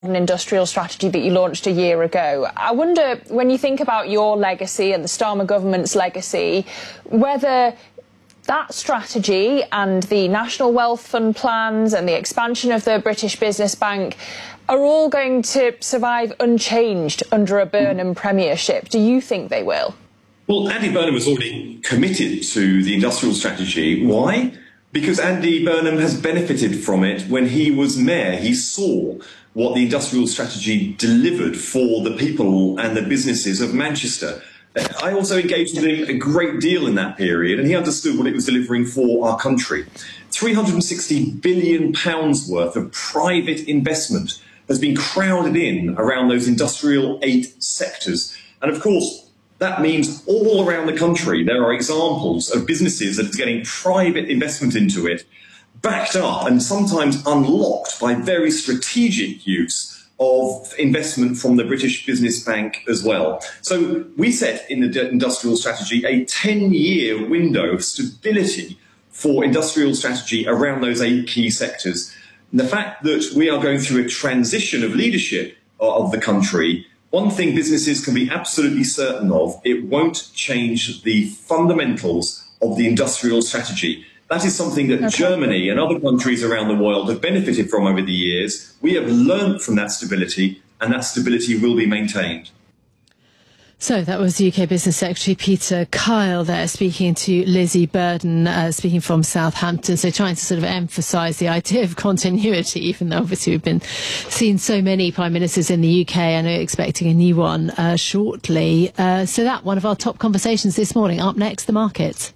an industrial strategy that you launched a year ago. I wonder, when you think about your legacy and the Starmer government's legacy, whether that strategy and the National Wealth Fund plans and the expansion of the British Business Bank are all going to survive unchanged under a Burnham premiership. Do you think they will? Well, Andy Burnham has already committed to the industrial strategy. Why? Because Andy Burnham has benefited from it when he was mayor. He saw what the industrial strategy delivered for the people and the businesses of Manchester. I also engaged with him a great deal in that period, and he understood what it was delivering for our country. £360 billion worth of private investment has been crowded in around those industrial 8 sectors. And of course, that means all around the country there are examples of businesses that are getting private investment into it, backed up and sometimes unlocked by very strategic use of investment from the British Business Bank as well. So we set in the industrial strategy a 10-year window of stability for industrial strategy around those 8 key sectors. And the fact that we are going through a transition of leadership of the country, one thing businesses can be absolutely certain of, it won't change the fundamentals of the industrial strategy. That is something that Germany and other countries around the world have benefited from over the years. We have learned from that stability, and that stability will be maintained. So that was UK Business Secretary Peter Kyle there speaking to Lizzie Burden, speaking from Southampton. So trying to sort of emphasise the idea of continuity, even though obviously we've been seeing so many prime ministers in the UK and are expecting a new one shortly. So that one of our top conversations this morning. Up next, the markets.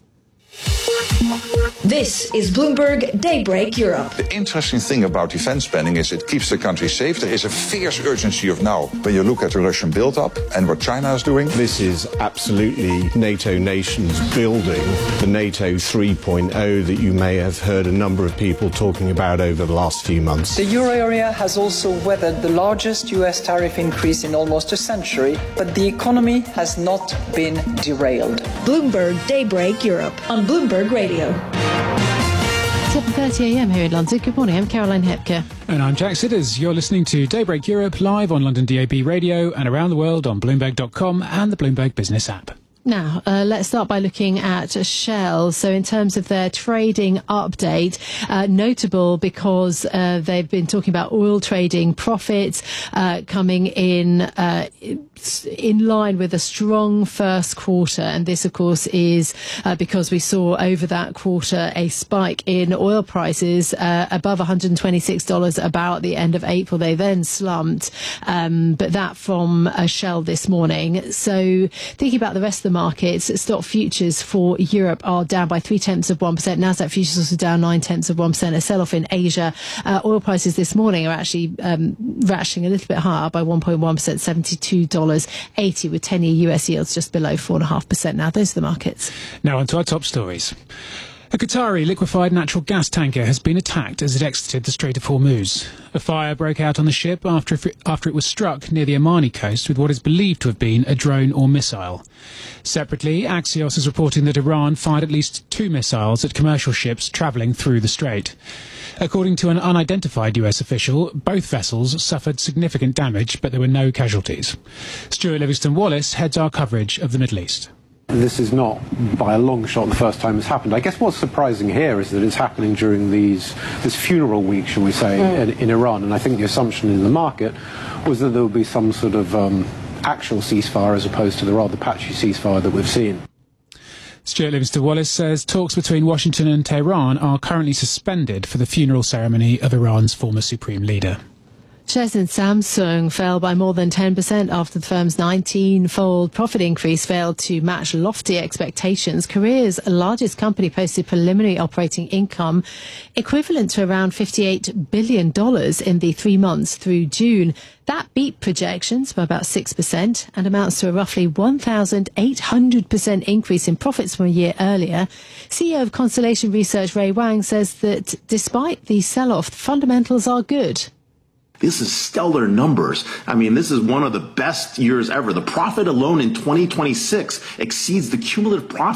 This is Bloomberg Daybreak Europe. The interesting thing about defense spending is it keeps the country safe. There is a fierce urgency of now when you look at the Russian build-up and what China is doing. This is absolutely NATO nations building the NATO 3.0 that you may have heard a number of people talking about over the last few months. The euro area has also weathered the largest US tariff increase in almost a century, but the economy has not been derailed. Bloomberg Daybreak Europe on Bloomberg Radio. 7:30am here in London. Good morning, I'm Caroline Hepker. And I'm Jack Sidders. You're listening to Daybreak Europe live on London DAB Radio and around the world on Bloomberg.com and the Bloomberg Business app. Now, let's start by looking at Shell. So in terms of their trading update, notable because they've been talking about oil trading profits coming in line with a strong first quarter. And this, of course, is because we saw over that quarter a spike in oil prices above $126 a barrel at the end of April. They then slumped, but that from Shell this morning. So thinking about the rest of the markets, stock futures for Europe are down by 0.3%. Nasdaq futures also down 0.9%. A sell-off in Asia. Oil prices this morning are actually ratcheting a little bit higher by 1.1%, $72.80, with 10-year US yields just below 4.5%. Now, those are the markets. Now on to our top stories. A Qatari liquefied natural gas tanker has been attacked as it exited the Strait of Hormuz. A fire broke out on the ship after it was struck near the Omani coast with what is believed to have been a drone or missile. Separately, Axios is reporting that Iran fired at least 2 missiles at commercial ships travelling through the strait. According to an unidentified US official, both vessels suffered significant damage, but there were no casualties. Stuart Livingston-Wallace heads our coverage of the Middle East. This is not, by a long shot, the first time it's happened. I guess what's surprising here is that it's happening during this funeral week, shall we say, in Iran. And I think the assumption in the market was that there would be some sort of actual ceasefire as opposed to the rather patchy ceasefire that we've seen. Stuart Livingston-Wallace says talks between Washington and Tehran are currently suspended for the funeral ceremony of Iran's former supreme leader. Shares in Samsung fell by more than 10% after the firm's 19-fold profit increase failed to match lofty expectations. Korea's largest company posted preliminary operating income equivalent to around $58 billion in the 3 months through June. That beat projections by about 6% and amounts to a roughly 1,800% increase in profits from a year earlier. CEO of Constellation Research, Ray Wang, says that despite the sell-off, fundamentals are good. This is stellar numbers. I mean, this is one of the best years ever. The profit alone in 2026 exceeds the cumulative profit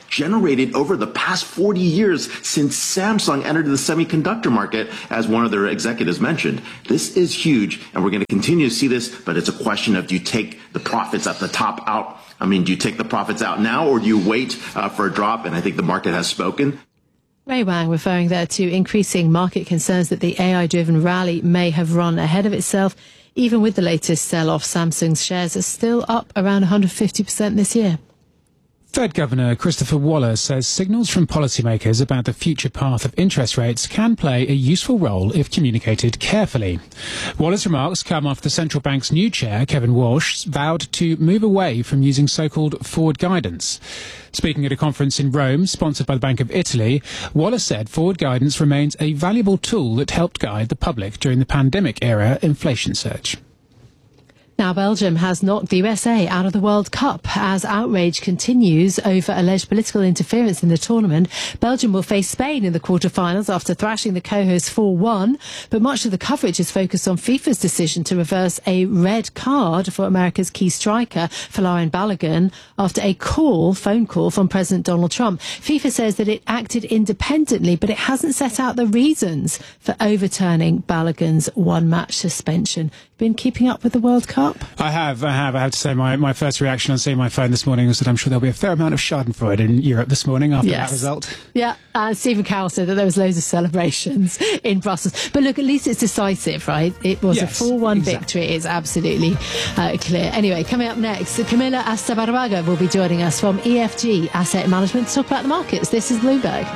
generated over the past 40 years since Samsung entered the semiconductor market, as one of their executives mentioned. This is huge, and we're going to continue to see this, but it's a question of, do you take the profits at the top out? I mean, do you take the profits out now, or do you wait for a drop? And I think the market has spoken. Ray Wang referring there to increasing market concerns that the AI-driven rally may have run ahead of itself. Even with the latest sell-off, Samsung's shares are still up around 150% this year. Fed Governor Christopher Waller says signals from policymakers about the future path of interest rates can play a useful role if communicated carefully. Waller's remarks come after the central bank's new chair, Kevin Walsh, vowed to move away from using so-called forward guidance. Speaking at a conference in Rome, sponsored by the Bank of Italy, Waller said forward guidance remains a valuable tool that helped guide the public during the pandemic-era inflation surge. Now, Belgium has knocked the USA out of the World Cup as outrage continues over alleged political interference in the tournament. Belgium will face Spain in the quarterfinals after thrashing the co-hosts 4-1. But much of the coverage is focused on FIFA's decision to reverse a red card for America's key striker, Folarin Balogun, after a phone call from President Donald Trump. FIFA says that it acted independently, but it hasn't set out the reasons for overturning Balogun's one-match suspension. Been keeping up with the World Cup? I have to say my first reaction on seeing my phone this morning was that I'm sure there'll be a fair amount of schadenfreude in Europe this morning after that result. Yeah, Stephen Carroll said that there was loads of celebrations in Brussels. But look, at least it's decisive, right? It was a 4-1 victory. It's absolutely clear. Anyway, coming up next, Camila Astabarbaga will be joining us from EFG Asset Management to talk about the markets. This is Bloomberg.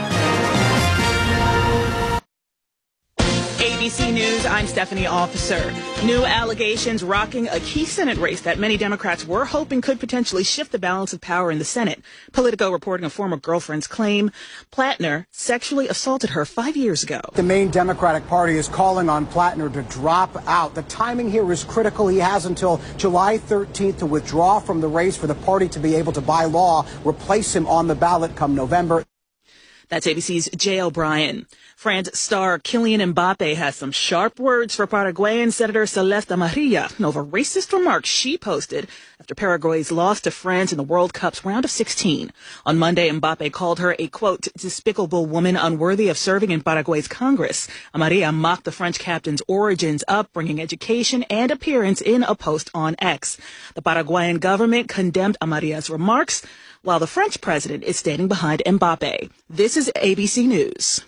ABC News, I'm Stephanie Officer. New allegations rocking a key Senate race that many Democrats were hoping could potentially shift the balance of power in the Senate. Politico reporting a former girlfriend's claim Plattner sexually assaulted her 5 years ago. The main Democratic Party is calling on Plattner to drop out. The timing here is critical. He has until July 13th to withdraw from the race for the party to be able to, by law, replace him on the ballot come November. That's ABC's Jay O'Brien. France star Kylian Mbappe has some sharp words for Paraguayan Senator Celeste Amarilla over racist remarks she posted after Paraguay's loss to France in the World Cup's round of 16. On Monday, Mbappe called her a, quote, despicable woman unworthy of serving in Paraguay's Congress. Amarilla mocked the French captain's origins, upbringing, education, and appearance in a post on X. The Paraguayan government condemned Amarilla's remarks, while the French president is standing behind Mbappe. This is ABC News.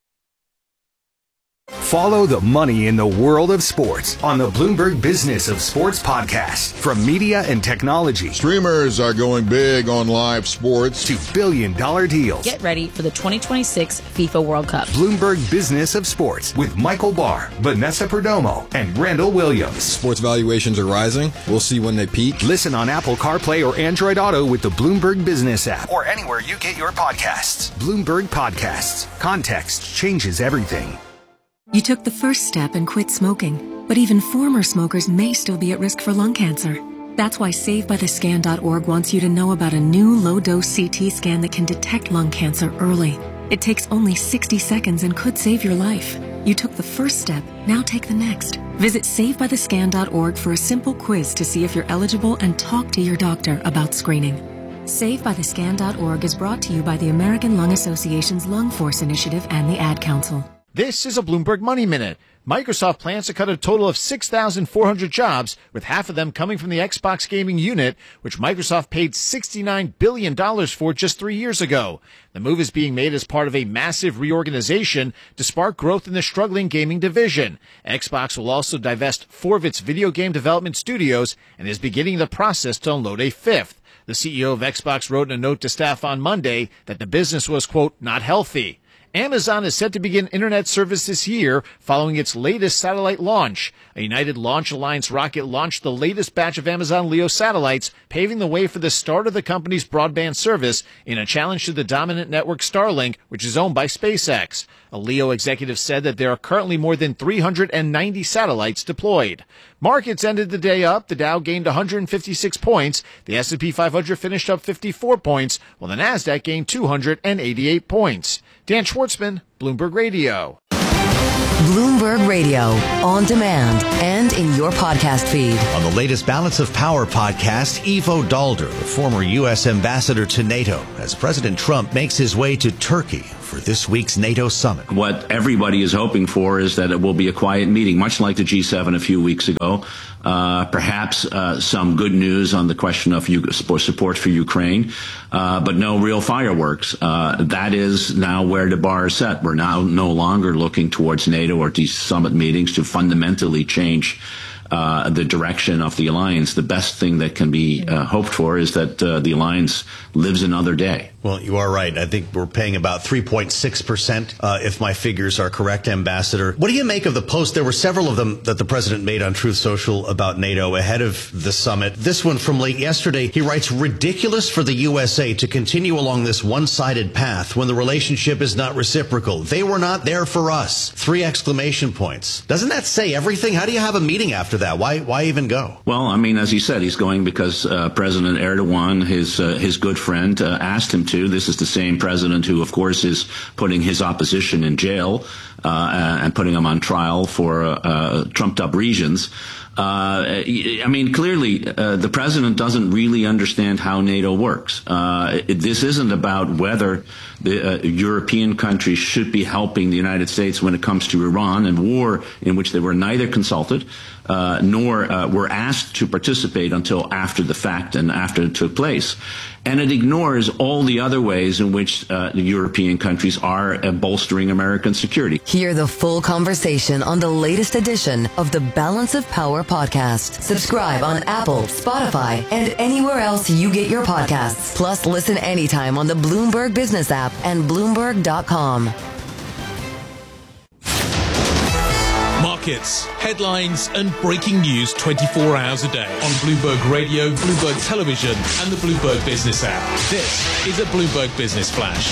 Follow the money in the world of sports on the Bloomberg Business of Sports podcast. From media and technology. Streamers are going big on live sports. To billion-dollar deals. Get ready for the 2026 FIFA World Cup. Bloomberg Business of Sports with Michael Barr, Vanessa Perdomo, and Randall Williams. Sports valuations are rising. We'll see when they peak. Listen on Apple CarPlay or Android Auto with the Bloomberg Business app. Or anywhere you get your podcasts. Bloomberg Podcasts. Context changes everything. You took the first step and quit smoking, but even former smokers may still be at risk for lung cancer. That's why SaveByTheScan.org wants you to know about a new low-dose CT scan that can detect lung cancer early. It takes only 60 seconds and could save your life. You took the first step, now take the next. Visit SaveByTheScan.org for a simple quiz to see if you're eligible and talk to your doctor about screening. SaveByTheScan.org is brought to you by the American Lung Association's Lung Force Initiative and the Ad Council. This is a Bloomberg Money Minute. Microsoft plans to cut a total of 6,400 jobs, with half of them coming from the Xbox gaming unit, which Microsoft paid $69 billion for just 3 years ago. The move is being made as part of a massive reorganization to spark growth in the struggling gaming division. Xbox will also divest 4 of its video game development studios and is beginning the process to unload a 5th. The CEO of Xbox wrote in a note to staff on Monday that the business was, quote, not healthy. Amazon is set to begin internet service this year following its latest satellite launch. A United Launch Alliance rocket launched the latest batch of Amazon LEO satellites, paving the way for the start of the company's broadband service in a challenge to the dominant network Starlink, which is owned by SpaceX. A LEO executive said that there are currently more than 390 satellites deployed. Markets ended the day up. The Dow gained 156 points. The S&P 500 finished up 54 points, while the Nasdaq gained 288 points. Dan Schwartzman, Bloomberg Radio. Bloomberg Radio, on demand and in your podcast feed. On the latest Balance of Power podcast, Ivo Daalder, the former U.S. ambassador to NATO, as President Trump makes his way to Turkey for this week's NATO summit. What everybody is hoping for is that it will be a quiet meeting, much like the G7 a few weeks ago. Perhaps some good news on the question of support for Ukraine, but no real fireworks. That is now where the bar is set. We're now no longer looking towards NATO or these summit meetings to fundamentally change the direction of the alliance. The best thing that can be hoped for is that the alliance lives another day. Well, you are right. I think we're paying about 3.6%, if my figures are correct, Ambassador. What do you make of the post? There were several of them that the president made on Truth Social about NATO ahead of the summit. This one from late yesterday, he writes, ridiculous for the USA to continue along this one-sided path when the relationship is not reciprocal. They were not there for us. 3 exclamation points. Doesn't that say everything? How do you have a meeting after that? Why even go? Well, I mean, as he said, he's going because President Erdogan, his good friend, asked him to. This is the same president who, of course, is putting his opposition in jail and putting them on trial for trumped-up reasons. I mean, clearly, the president doesn't really understand how NATO works. This isn't about whether the European countries should be helping the United States when it comes to Iran and war in which they were neither consulted nor were asked to participate until after the fact and after it took place. And it ignores all the other ways in which the European countries are bolstering American security. Hear the full conversation on the latest edition of the Balance of Power podcast. Subscribe on Apple, Spotify, and anywhere else you get your podcasts. Plus, listen anytime on the Bloomberg Business app and Bloomberg.com. Markets, headlines, and breaking news 24 hours a day on Bloomberg Radio, Bloomberg Television, and the Bloomberg Business app. This is a Bloomberg Business Flash.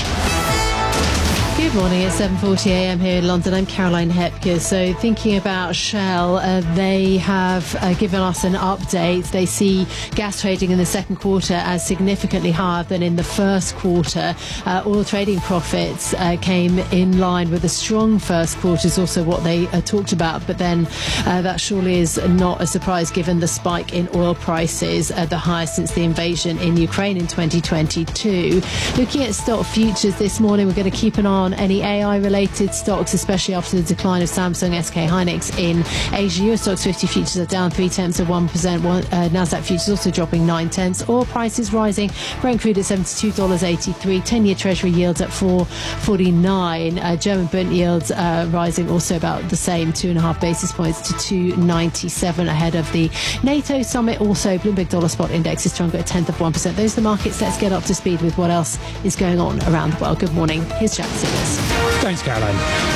Good morning, it's 7:40 a.m. here in London. I'm Caroline Hepker. So thinking about Shell, they have given us an update. They see gas trading in the second quarter as significantly higher than in the first quarter. Oil trading profits came in line with a strong first quarter is also what they talked about. But then that surely is not a surprise given the spike in oil prices, the highest since the invasion in Ukraine in 2022. Looking at stock futures this morning, we're going to keep an eye on any AI-related stocks, especially after the decline of Samsung, SK Hynix in Asia. US Stocks 50 futures are down 0.3%. Nasdaq futures also dropping 0.9. Oil prices rising. Brent crude at $72.83. 10-year Treasury yields at 4.49. German Bund yields rising also about the same, 2.5 basis points to 2.97 ahead of the NATO summit. Also, Bloomberg Dollar Spot Index is stronger at 0.1%. Those are the markets. Let's get up to speed with what else is going on around the world. Good morning. Here's Jack Simmons. Thanks, Caroline.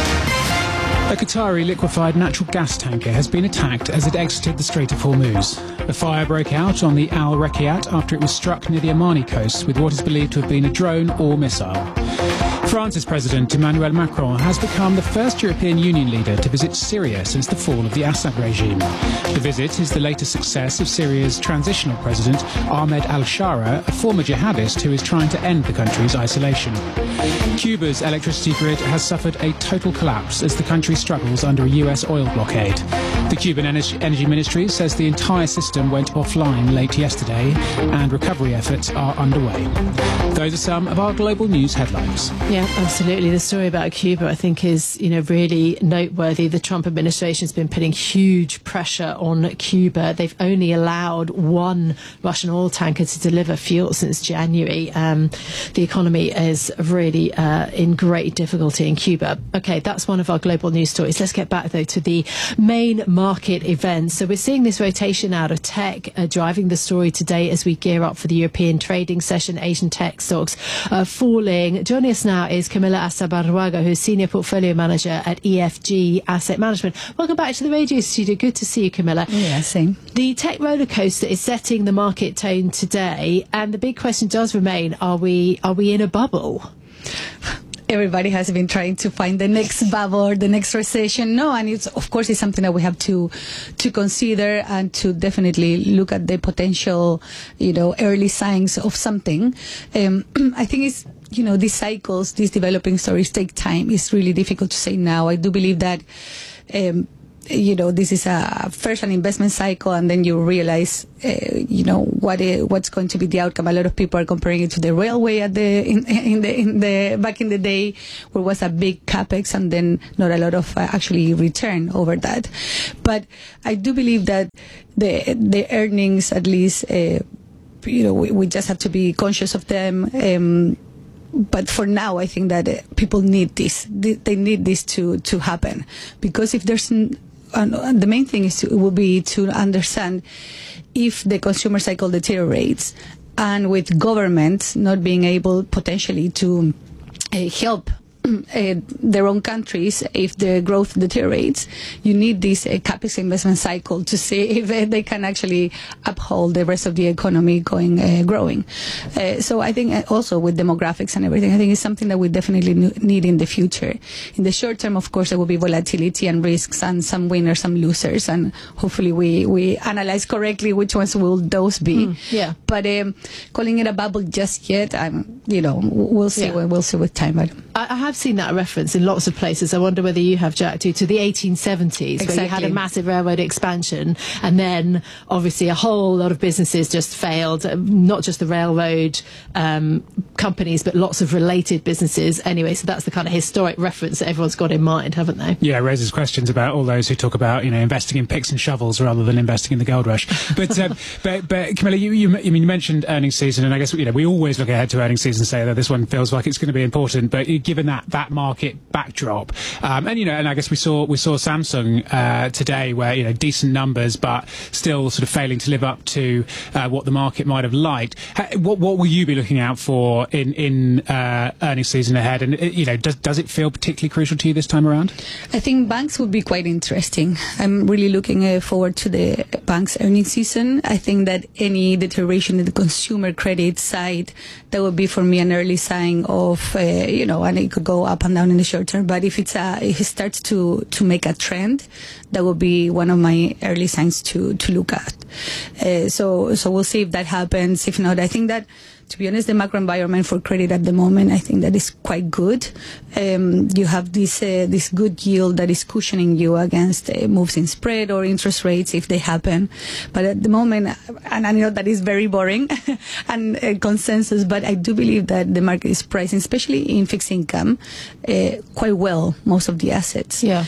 A Qatari liquefied natural gas tanker has been attacked as it exited the Strait of Hormuz. A fire broke out on the Al Raqiat after it was struck near the Omani coast with what is believed to have been a drone or missile. France's President Emmanuel Macron has become the first European Union leader to visit Syria since the fall of the Assad regime. The visit is the latest success of Syria's transitional president Ahmed al-Shara, a former jihadist who is trying to end the country's isolation. Cuba's electricity grid has suffered a total collapse as the country struggles under a US oil blockade. The Cuban Energy Ministry says the entire system went offline late yesterday and recovery efforts are underway. Those are some of our global news headlines. Yeah, absolutely. The story about Cuba, I think, is, really noteworthy. The Trump administration has been putting huge pressure on Cuba. They've only allowed one Russian oil tanker to deliver fuel since January. The economy is really in great difficulty in Cuba. Okay, that's one of our global news stories. Let's get back, though, to the main market events. So we're seeing this rotation out of tech driving the story today as we gear up for the European trading session. Asian tech stocks falling. Joining us now is Camilla Astabarruaga, who's Senior Portfolio Manager at EFG Asset Management. Welcome back to the radio studio. Good to see you, Camilla. Yeah, same. The tech roller coaster is setting the market tone today, and the big question does remain, are we in a bubble? Everybody has been trying to find the next bubble or the next recession. No, and it's, of course, it's something that we have to consider and to definitely look at the potential, early signs of something. I think these cycles, these developing stories take time. It's really difficult to say now. I do believe that, this is first an investment cycle, and then you realize, what's going to be the outcome. A lot of people are comparing it to the railway back in the day, where it was a big capex and then not a lot of actually return over that. But I do believe that the earnings, at least, we just have to be conscious of them. But for now, I think that people need this. They need this to happen, because if there's the main thing will be to understand if the consumer cycle deteriorates, and with governments not being able potentially to help their own countries if the growth deteriorates, you need this capex investment cycle to see if they can actually uphold the rest of the economy growing. So I think also with demographics and everything, I think it's something that we definitely need in the future. In the short term, of course, there will be volatility and risks, and some winners, some losers, and hopefully we analyze correctly which ones will those be. Yeah. But calling it a bubble just yet, we'll see. Yeah. We'll see with time. But I have seen that reference in lots of places. I wonder whether you have, Jack, to the 1870s, where you had a massive railroad expansion, and then obviously a whole lot of businesses just failed, not just the railroad companies, but lots of related businesses. Anyway, so that's the kind of historic reference that everyone's got in mind, haven't they? Yeah, it raises questions about all those who talk about, investing in picks and shovels rather than investing in the gold rush. But Camilla, you mentioned earnings season, and I guess we always look ahead to earnings season and say that this one feels like it's going to be important. But given that market backdrop, and I guess we saw Samsung today, where decent numbers, but still sort of failing to live up to what the market might have liked. What will you be looking out for in earnings season ahead? And does it feel particularly crucial to you this time around? I think banks would be quite interesting. I'm really looking forward to the banks' earnings season. I think that any deterioration in the consumer credit side, that would be for me an early sign of and it could go up and down in the short term. But if it starts to make a trend, that would be one of my early signs to look at. So we'll see if that happens. If not, I think that, to be honest, the macro environment for credit at the moment, I think that is quite good. You have this good yield that is cushioning you against moves in spread or interest rates if they happen. But at the moment, and I know that is very boring and consensus, but I do believe that the market is pricing, especially in fixed income, quite well, most of the assets. Yeah.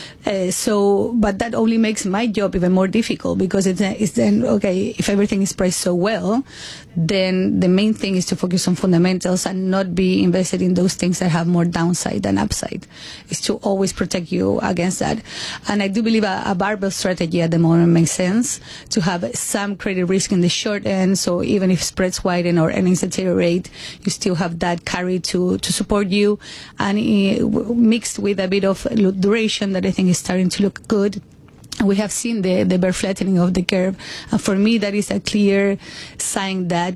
But that only makes my job even more difficult, because it's then, okay, if everything is priced so well, then the main thing is to focus on fundamentals and not be invested in those things that have more downside than upside. Is to always protect you against that. And I do believe a barbell strategy at the moment makes sense, to have some credit risk in the short end, so even if spreads widen or earnings deteriorate, you still have that carry to support you, and mixed with a bit of duration that I think is starting to look good. We have seen the bear flattening of the curve, and for me that is a clear sign that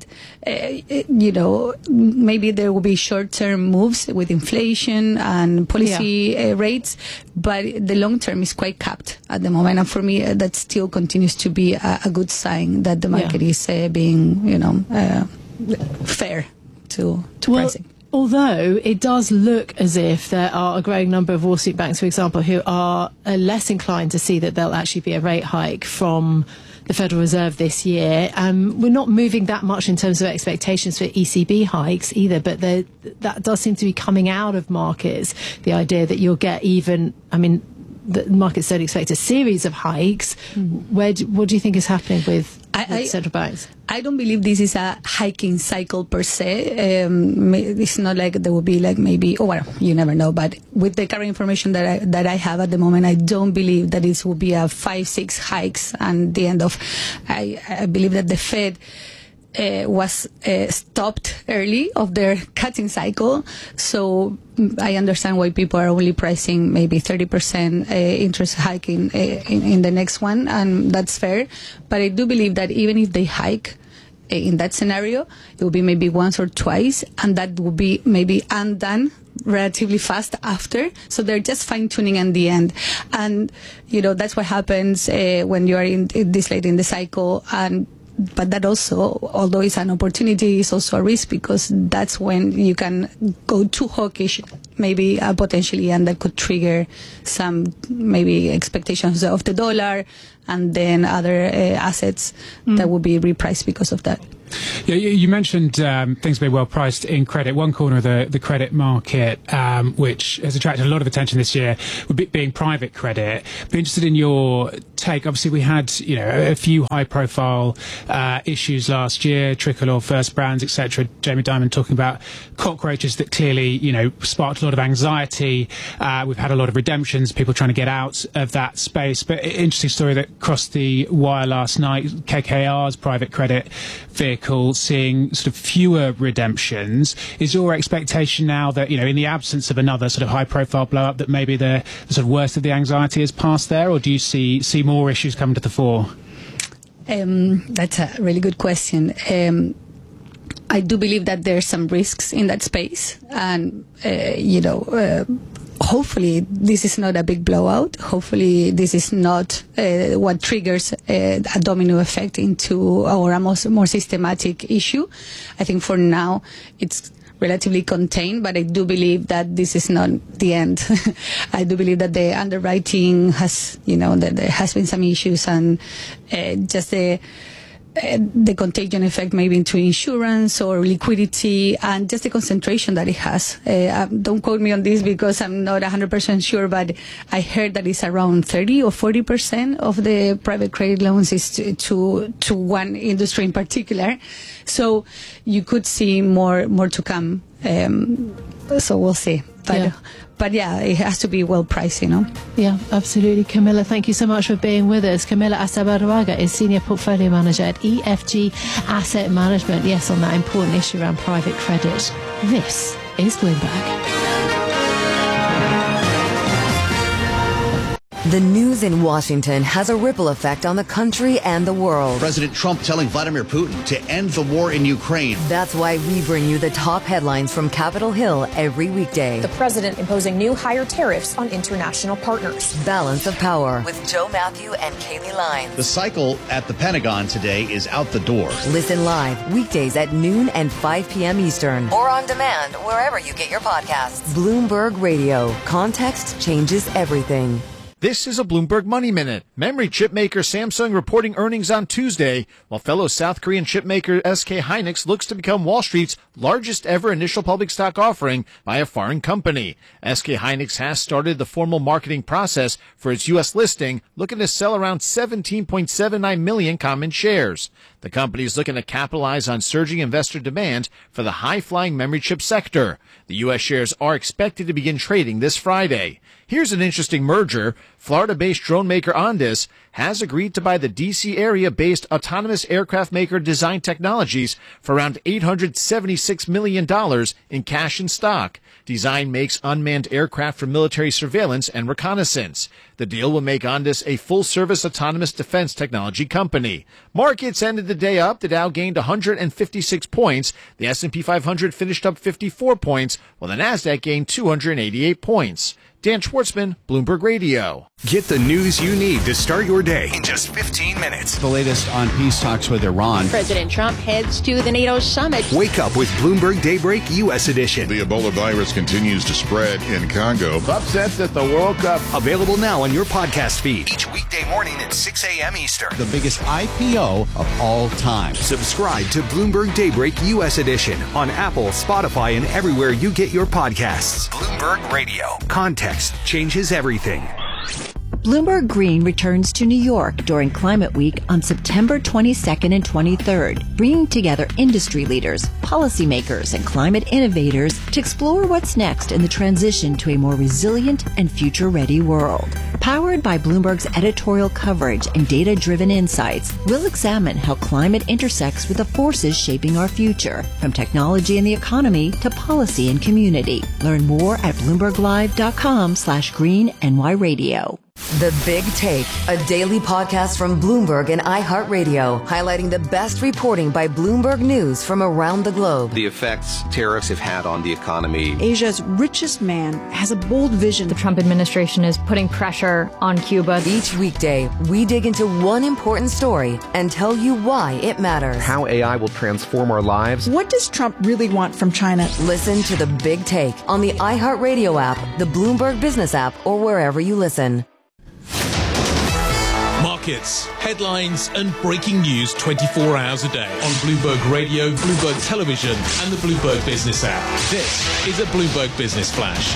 maybe there will be short-term moves with inflation and policy rates, but the long term is quite capped at the moment, and for me that still continues to be a good sign that the market is being fair to pricing. Although it does look as if there are a growing number of Wall Street banks, for example, who are less inclined to see that there'll actually be a rate hike from the Federal Reserve this year. We're not moving that much in terms of expectations for ECB hikes either, but that does seem to be coming out of markets, the idea that you'll get the markets don't expect a series of hikes. What do you think is happening with central banks? I don't believe this is a hiking cycle per se. It's not like there will be you never know. But with the current information that I have at the moment, I don't believe that it will be a 5-6 hikes and the end of. I believe that the Fed was stopped early of their cutting cycle, so I understand why people are only pricing maybe 30% interest hike in the next one, and that's fair. But I do believe that even if they hike in that scenario, it will be maybe once or twice, and that will be maybe undone relatively fast after. So they're just fine-tuning in the end. And, that's what happens when you are in this late in the cycle, and that also, although it's an opportunity, is also a risk, because that's when you can go too hawkish, maybe potentially, and that could trigger some maybe expectations of the dollar and then other assets that will be repriced because of that. Yeah, you mentioned things being well priced in credit. One corner of the credit market, which has attracted a lot of attention this year, being private credit. Be interested in your take. Obviously, we had a few high-profile issues last year: Tricolor, First Brands, etc. Jamie Dimon talking about cockroaches that clearly sparked a lot of anxiety. We've had a lot of redemptions, people trying to get out of that space. But interesting story that crossed the wire last night: KKR's private credit vehicle seeing sort of fewer redemptions. Is your expectation now that, in the absence of another sort of high-profile blow-up, that maybe the sort of worst of the anxiety is past there, or do you see more issues coming to the fore? That's a really good question. I do believe that there's some risks in that space, and hopefully this is not a big blowout. Hopefully this is not what triggers a domino effect into a more systematic issue. I think for now it's relatively contained, but I do believe that this is not the end. I do believe that the underwriting has, that there has been some issues, and just the contagion effect maybe into insurance or liquidity, and just the concentration that it has. Don't quote me on this because I'm not 100% sure, but I heard that it's around 30 or 40% of the private credit loans is to one industry in particular. So you could see more to come. So we'll see. But yeah, it has to be well priced, Yeah, absolutely. Camilla, thank you so much for being with us. Camilla Asabarwaga is Senior Portfolio Manager at EFG Asset Management. Yes, on that important issue around private credit. This is Bloomberg. The news in Washington has a ripple effect on the country and the world. President Trump telling Vladimir Putin to end the war in Ukraine. That's why we bring you the top headlines from Capitol Hill every weekday. The president imposing new higher tariffs on international partners. Balance of Power with Joe Matthew and Kaylee Lyons. The cycle at the Pentagon today is out the door. Listen live weekdays at noon and 5 p.m. Eastern. Or on demand wherever you get your podcasts. Bloomberg Radio. Context changes everything. This is a Bloomberg Money Minute. Memory chip maker Samsung reporting earnings on Tuesday, while fellow South Korean chip maker SK Hynix looks to become Wall Street's largest ever initial public stock offering by a foreign company. SK Hynix has started the formal marketing process for its U.S. listing, looking to sell around 17.79 million common shares. The company is looking to capitalize on surging investor demand for the high-flying memory chip sector. The U.S. shares are expected to begin trading this Friday. Here's an interesting merger. Florida-based drone maker Ondas has agreed to buy the D.C. area-based autonomous aircraft maker Design Technologies for around $876 million in cash and stock. Design makes unmanned aircraft for military surveillance and reconnaissance. The deal will make Ondas a full-service autonomous defense technology company. Markets ended the day up. The Dow gained 156 points. The S&P 500 finished up 54 points, while the Nasdaq gained 288 points. Dan Schwartzman, Bloomberg Radio. Get the news you need to start your day in just 15 minutes. The latest on peace talks with Iran. President Trump heads to the NATO summit. Wake up with Bloomberg Daybreak U.S. edition. The Ebola virus continues to spread in Congo. Upsets at the World Cup. Available now on your podcast feed. Each weekday morning at 6 a.m. Eastern. The biggest IPO of all time. Subscribe to Bloomberg Daybreak U.S. edition on Apple, Spotify, and everywhere you get your podcasts. Bloomberg Radio. Context changes everything. Bloomberg Green returns to New York during Climate Week on September 22nd and 23rd, bringing together industry leaders, policymakers, and climate innovators to explore what's next in the transition to a more resilient and future-ready world. Powered by Bloomberg's editorial coverage and data-driven insights, we'll examine how climate intersects with the forces shaping our future, from technology and the economy to policy and community. Learn more at BloombergLive.com/GreenNYRadio. The Big Take, a daily podcast from Bloomberg and iHeartRadio, highlighting the best reporting by Bloomberg News from around the globe. The effects tariffs have had on the economy. Asia's richest man has a bold vision. The Trump administration is putting pressure on Cuba. Each weekday, we dig into one important story and tell you why it matters. How AI will transform our lives. What does Trump really want from China? Listen to The Big Take on the iHeartRadio app, the Bloomberg Business app, or wherever you listen. Markets, headlines and breaking news 24 hours a day on Bloomberg Radio, Bloomberg Television and the Bloomberg Business app. This is a Bloomberg Business Flash.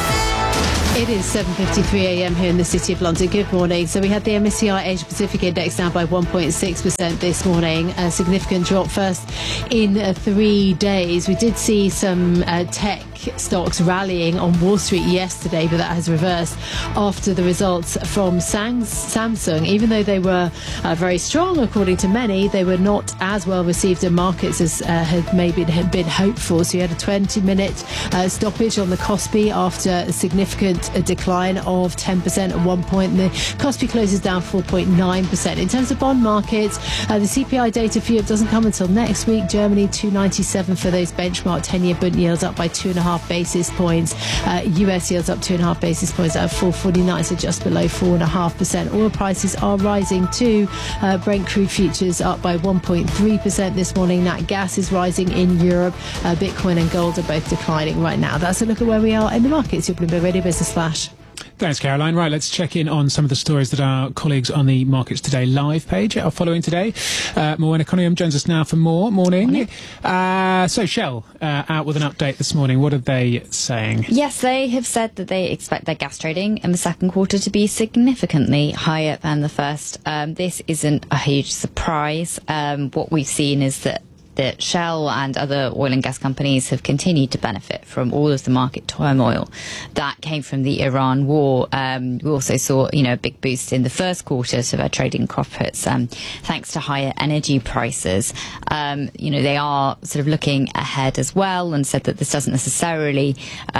It is 7:53 a.m. here in the City of London. Good morning. So we had the MSCI Asia Pacific Index down by 1.6% this morning. A significant drop first in 3 days. We did see some tech stocks rallying on Wall Street yesterday, but that has reversed after the results from Samsung. Even though they were very strong, according to many, they were not as well received in markets as had been hoped for. So you had a 20-minute stoppage on the Kospi after a significant decline of 10% at one point. And the Kospi closes down 4.9%. In terms of bond markets, the CPI data for Europe doesn't come until next week. Germany 2.97 for those benchmark 10-year bond yields, up by 2.5 basis points. US yields up 2.5 basis points at 4.49, so just below 4.5%. Oil prices are rising too. Brent crude futures up by 1.3% this morning. Nat gas is rising in Europe. Bitcoin and gold are both declining right now. That's a look at where we are in the markets. Your Bloomberg Radio Business Flash. Thanks, Caroline. Right, let's check in on some of the stories that our colleagues on the Markets Today live page are following today. Morwenna Cunningham joins us now for more. Morning. So Shell out with an update this morning. What are they saying? Yes, they have said that they expect their gas trading in the second quarter to be significantly higher than the first. This isn't a huge surprise. What we've seen is that Shell and other oil and gas companies have continued to benefit from all of the market turmoil that came from the Iran war. We also saw, a big boost in the first quarter to their trading profits, thanks to higher energy prices. They are sort of looking ahead as well, and said that this doesn't necessarily,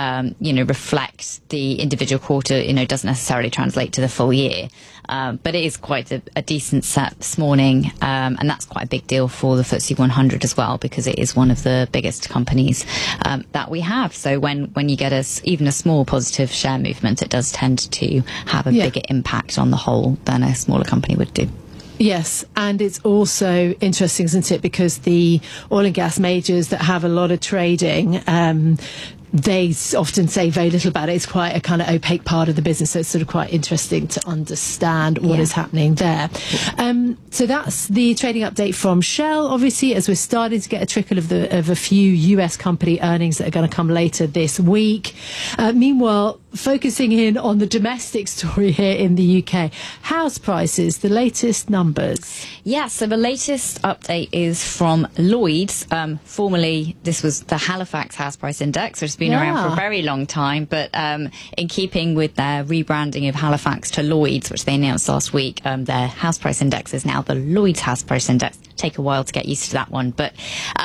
reflect the individual quarter. Doesn't necessarily translate to the full year. But it is quite a decent set this morning, and that's quite a big deal for the FTSE 100 as well, because it is one of the biggest companies that we have. So when you get even a small positive share movement, it does tend to have a bigger impact on the whole than a smaller company would do. Yes, and it's also interesting, isn't it, because the oil and gas majors that have a lot of trading, they often say very little about it. It's quite a kind of opaque part of the business, so it's sort of quite interesting to understand what is happening there. So that's the trading update from Shell. Obviously, as we're starting to get a trickle of a few US company earnings that are going to come later this week. Meanwhile, focusing in on the domestic story here in the UK, house prices, the latest numbers. Yeah, so the latest update is from Lloyds. Formerly, this was the Halifax House Price Index, which has been around for a very long time, but in keeping with their rebranding of Halifax to Lloyds, which they announced last week, their house price index is now the Lloyds House Price Index. Take a while to get used to that one, but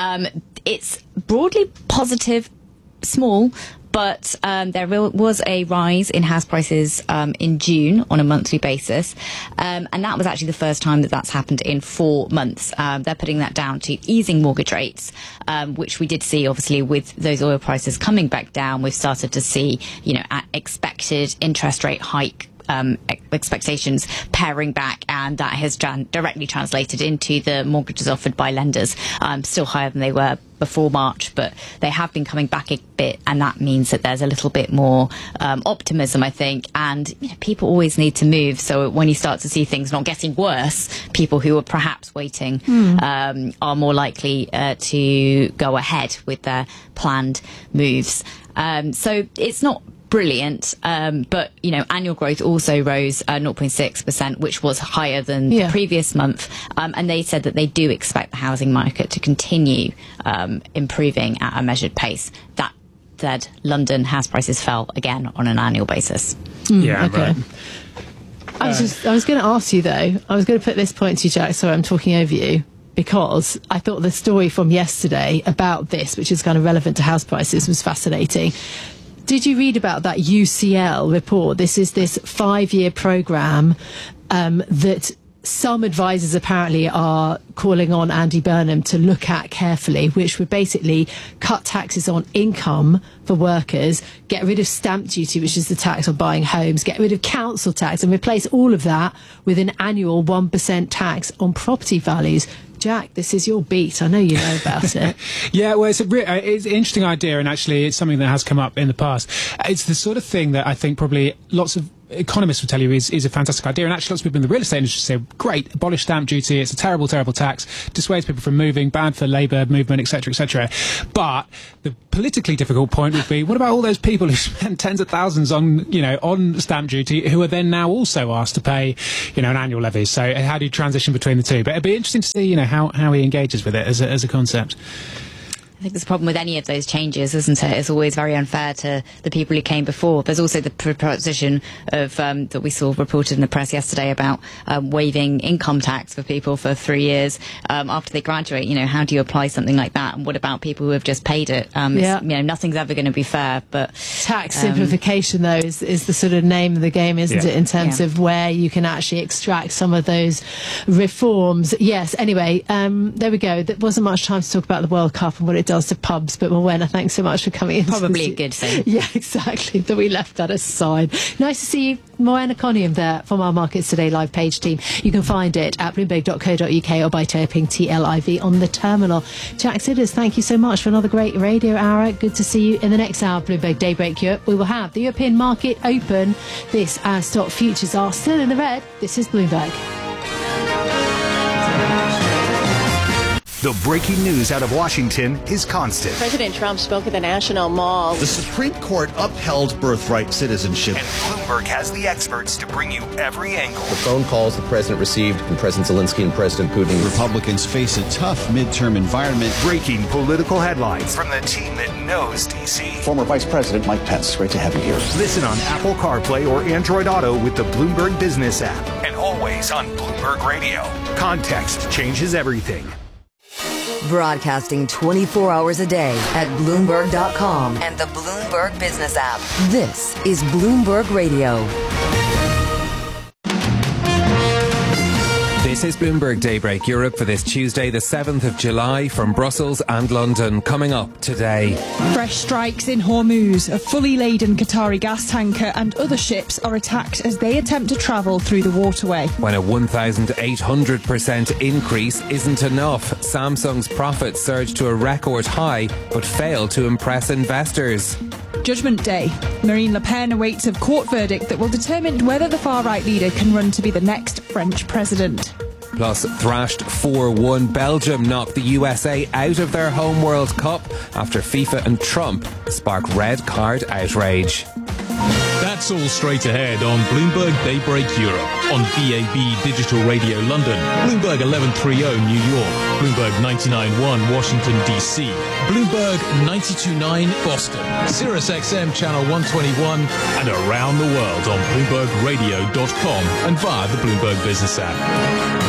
it's broadly positive, small, but there was a rise in house prices in June on a monthly basis, and that was actually the first time that that's happened in 4 months. They're putting that down to easing mortgage rates, which we did see, obviously, with those oil prices coming back down. We've started to see, expected interest rate hike expectations paring back, and that has directly translated into the mortgages offered by lenders, still higher than they were before March, but they have been coming back a bit, and that means that there's a little bit more optimism, I think, and people always need to move. So when you start to see things not getting worse, people who are perhaps waiting are more likely to go ahead with their planned moves. So it's not brilliant, but annual growth also rose 0.6%, which was higher than the previous month, and they said that they do expect the housing market to continue improving at a measured pace. That said, London house prices fell again on an annual basis. Right. I was going to ask you, though, I was going to put this point to you, Jack, sorry I'm talking over you, because I thought the story from yesterday about this, which is kind of relevant to house prices, was fascinating. Did you read about that UCL report? This is this 5-year program that some advisors apparently are calling on Andy Burnham to look at carefully, which would basically cut taxes on income for workers, get rid of stamp duty, which is the tax on buying homes, get rid of council tax, and replace all of that with an annual 1% tax on property values. Jack, this is your beat. I know you know about it. Yeah, well, it's an interesting idea, and actually it's something that has come up in the past. It's the sort of thing that I think probably lots of economists will tell you is a fantastic idea, and actually lots of people in the real estate industry say, great, abolish stamp duty, it's a terrible, terrible tax, dissuades people from moving, bad for labour movement, etc., etc. But the politically difficult point would be, what about all those people who spend tens of thousands on stamp duty, who are then now also asked to pay, an annual levy? So how do you transition between the two? But it'd be interesting to see, how he engages with it as a concept. I think there's a problem with any of those changes, isn't it? It's always very unfair to the people who came before. There's also the proposition of that we saw reported in the press yesterday about waiving income tax for people for 3 years after they graduate. How do you apply something like that? And what about people who have just paid it? Nothing's ever going to be fair. But tax simplification, though, is the sort of name of the game, isn't it? In terms of where you can actually extract some of those reforms. Yes. Anyway, there we go. There wasn't much time to talk about the World Cup and what it does to pubs, but Morwenna, thanks so much for coming in. Probably a good thing. Yeah, exactly, that we left that aside. Nice to see you, Morwenna Coniam, there from our Markets Today live page team. You can find it at bloomberg.co.uk or by typing TLIV on the terminal. Jack Sidders, thank you so much for another great radio hour. Good to see you in the next hour of Bloomberg Daybreak Europe. We will have the European market open. This as stock futures are still in the red. This is Bloomberg. The breaking news out of Washington is constant. President Trump spoke at the National Mall. The Supreme Court upheld birthright citizenship. And Bloomberg has the experts to bring you every angle. The phone calls the president received from President Zelensky and President Putin. Republicans face a tough midterm environment. Breaking political headlines from the team that knows D.C. Former Vice President Mike Pence, great to have you here. Listen on Apple CarPlay or Android Auto with the Bloomberg Business app. And always on Bloomberg Radio. Context changes everything. Broadcasting 24 hours a day at Bloomberg.com and the Bloomberg Business app. This is Bloomberg Radio. This is Bloomberg Daybreak Europe for this Tuesday, the 7th of July, from Brussels and London. Coming up today. Fresh strikes in Hormuz. A fully laden Qatari gas tanker and other ships are attacked as they attempt to travel through the waterway. When a 1,800% increase isn't enough, Samsung's profits surged to a record high but failed to impress investors. Judgment Day. Marine Le Pen awaits a court verdict that will determine whether the far-right leader can run to be the next French president. Plus, thrashed 4-1, Belgium knocked the USA out of their home World Cup after FIFA and Trump spark red card outrage. That's all straight ahead on Bloomberg Daybreak Europe, on DAB Digital Radio London, Bloomberg 1130 New York, Bloomberg 99.1 Washington DC, Bloomberg 92.9 Boston, Sirius XM Channel 121, and around the world on BloombergRadio.com and via the Bloomberg Business app.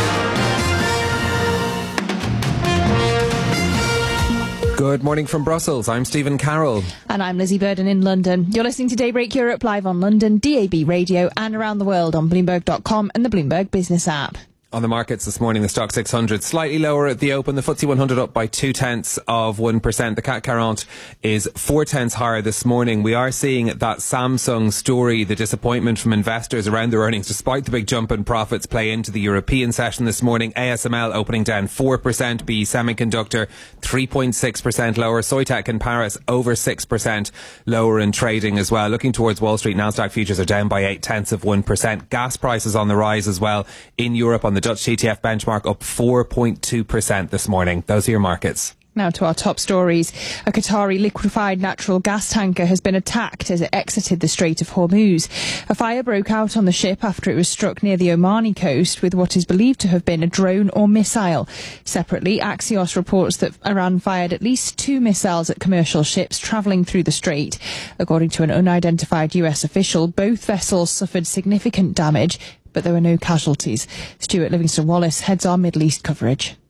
Good morning from Brussels. I'm Stephen Carroll. And I'm Lizzie Burden in London. You're listening to Daybreak Europe live on London, DAB Radio, and around the world on Bloomberg.com and the Bloomberg Business app. On the markets this morning, the Stock 600 slightly lower at the open. The FTSE 100 up by 0.2%. The CAC 40 is 0.4 higher this morning. We are seeing that Samsung story, the disappointment from investors around their earnings, despite the big jump in profits, play into the European session this morning. ASML opening down 4%. BE Semiconductor 3.6% lower. Soitec in Paris over 6% lower in trading as well. Looking towards Wall Street, Nasdaq futures are down by 0.8%. Gas prices on the rise as well in Europe. On the Dutch TTF benchmark up 4.2% this morning. Those are your markets. Now to our top stories. A Qatari liquefied natural gas tanker has been attacked as it exited the Strait of Hormuz. A fire broke out on the ship after it was struck near the Omani coast with what is believed to have been a drone or missile. Separately, Axios reports that Iran fired at least 2 missiles at commercial ships travelling through the strait. According to an unidentified US official, both vessels suffered significant damage, but there were no casualties. Stuart Livingston-Wallace heads our Middle East coverage.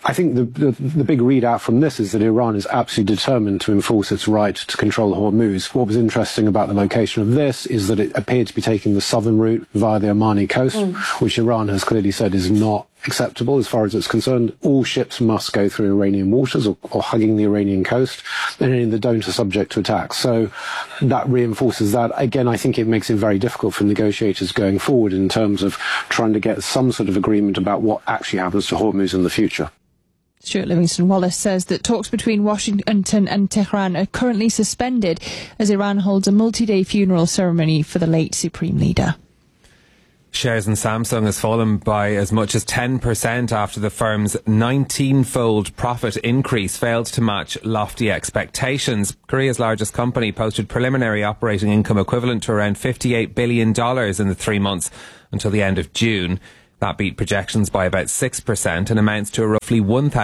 I think the big readout from this is that Iran is absolutely determined to enforce its right to control Hormuz. What was interesting about the location of this is that it appeared to be taking the southern route via the Omani coast, which Iran has clearly said is not acceptable as far as it's concerned. All ships must go through Iranian waters or hugging the Iranian coast, and any that don't are subject to attack. So that reinforces that. Again, I think it makes it very difficult for negotiators going forward in terms of trying to get some sort of agreement about what actually happens to Hormuz in the future. Stuart Livingston-Wallace says that talks between Washington and Tehran are currently suspended as Iran holds a multi-day funeral ceremony for the late Supreme Leader. Shares in Samsung has fallen by as much as 10% after the firm's 19-fold profit increase failed to match lofty expectations. Korea's largest company posted preliminary operating income equivalent to around $58 billion in the 3 months until the end of June. That beat projections by about 6% and amounts to a roughly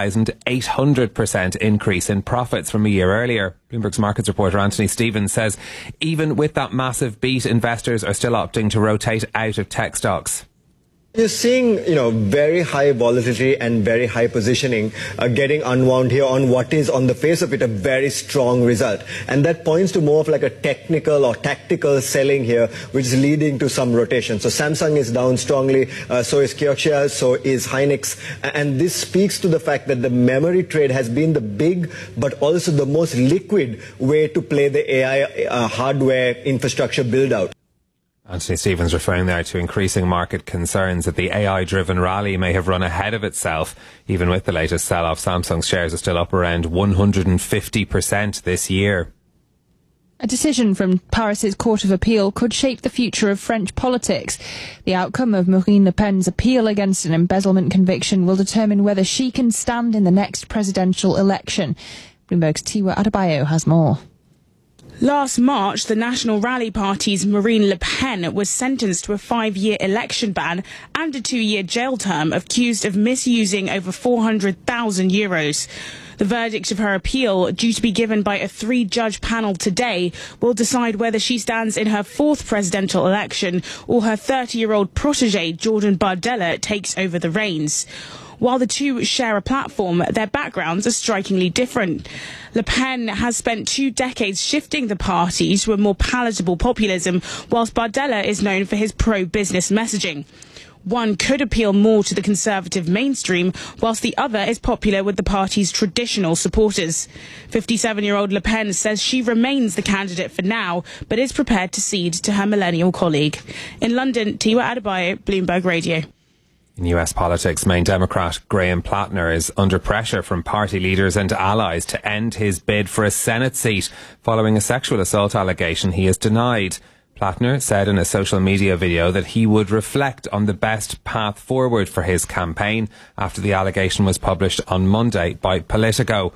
1,800% increase in profits from a year earlier. Bloomberg's markets reporter Anthony Stevens says even with that massive beat, investors are still opting to rotate out of tech stocks. You're seeing, very high volatility and very high positioning getting unwound here on what is, on the face of it, a very strong result. And that points to more of like a technical or tactical selling here, which is leading to some rotation. So Samsung is down strongly, so is Kioxia, so is Hynix. And this speaks to the fact that the memory trade has been the big, but also the most liquid way to play the AI hardware infrastructure build-out. Anthony Stevens referring there to increasing market concerns that the AI-driven rally may have run ahead of itself. Even with the latest sell-off, Samsung's shares are still up around 150% this year. A decision from Paris's Court of Appeal could shape the future of French politics. The outcome of Marine Le Pen's appeal against an embezzlement conviction will determine whether she can stand in the next presidential election. Bloomberg's Tiwa Adebayo has more. Last March, the National Rally Party's Marine Le Pen was sentenced to a 5-year election ban and a 2-year jail term, accused of misusing over €400,000. The verdict of her appeal, due to be given by a 3-judge panel today, will decide whether she stands in her 4th presidential election or her 30-year-old protege, Jordan Bardella, takes over the reins. While the two share a platform, their backgrounds are strikingly different. Le Pen has spent 2 decades shifting the party to a more palatable populism, whilst Bardella is known for his pro-business messaging. One could appeal more to the conservative mainstream, whilst the other is popular with the party's traditional supporters. 57-year-old Le Pen says she remains the candidate for now, but is prepared to cede to her millennial colleague. In London, Tiwa Adebayo, Bloomberg Radio. In US politics, Maine Democrat Graham Plattner is under pressure from party leaders and allies to end his bid for a Senate seat following a sexual assault allegation he has denied. Plattner said in a social media video that he would reflect on the best path forward for his campaign after the allegation was published on Monday by Politico.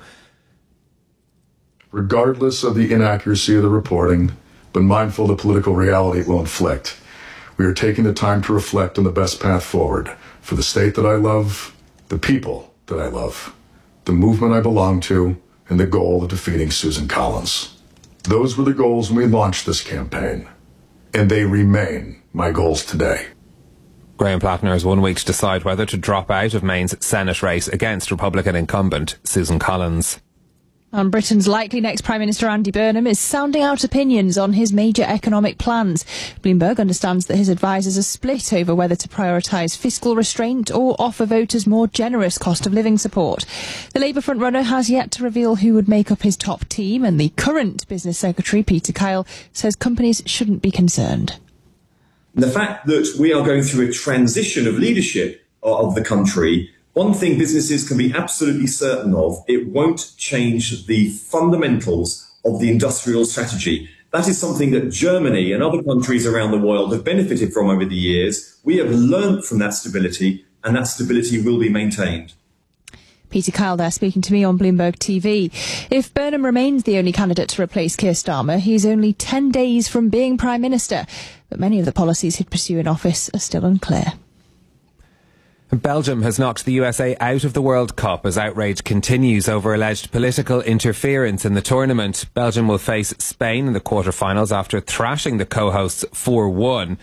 Regardless of the inaccuracy of the reporting, but mindful of the political reality it will inflict, we are taking the time to reflect on the best path forward for the state that I love, the people that I love, the movement I belong to, and the goal of defeating Susan Collins. Those were the goals when we launched this campaign, and they remain my goals today. Graham Plattner has 1 week to decide whether to drop out of Maine's Senate race against Republican incumbent Susan Collins. And Britain's likely next Prime Minister Andy Burnham is sounding out opinions on his major economic plans. Bloomberg understands that his advisers are split over whether to prioritise fiscal restraint or offer voters more generous cost of living support. The Labour frontrunner has yet to reveal who would make up his top team, and the current Business Secretary, Peter Kyle, says companies shouldn't be concerned. The fact that we are going through a transition of leadership of the country, one thing businesses can be absolutely certain of, it won't change the fundamentals of the industrial strategy. That is something that Germany and other countries around the world have benefited from over the years. We have learned from that stability, and that stability will be maintained. Peter Kyle there speaking to me on Bloomberg TV. If Burnham remains the only candidate to replace Keir Starmer, he's only 10 days from being Prime Minister. But many of the policies he'd pursue in office are still unclear. Belgium has knocked the USA out of the World Cup as outrage continues over alleged political interference in the tournament. Belgium will face Spain in the quarter-finals after thrashing the co-hosts 4-1.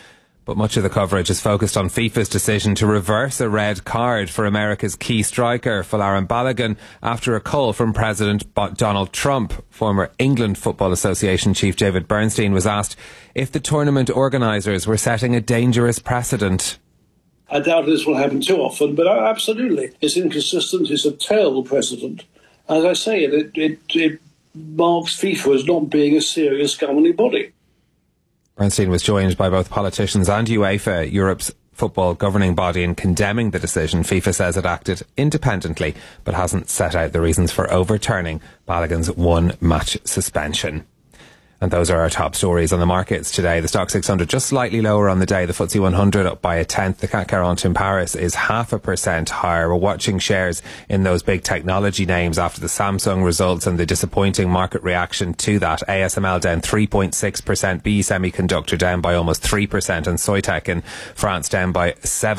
But much of the coverage is focused on FIFA's decision to reverse a red card for America's key striker, Folarin Balogun, after a call from President Donald Trump. Former England Football Association chief David Bernstein was asked if the tournament organisers were setting a dangerous precedent. I doubt this will happen too often, but absolutely. It's inconsistent. It's a terrible precedent. As I say, it marks FIFA as not being a serious governing body. Bernstein was joined by both politicians and UEFA, Europe's football governing body, in condemning the decision. FIFA says it acted independently, but hasn't set out the reasons for overturning Balogun's one-match suspension. And those are our top stories on the markets today. The Stock 600 just slightly lower on the day. The FTSE 100 up by 1/10. The CAC 40 in Paris is 0.5% higher. We're watching shares in those big technology names after the Samsung results and the disappointing market reaction to that. ASML down 3.6%. BE Semiconductor down by almost 3%. And Soitec in France down by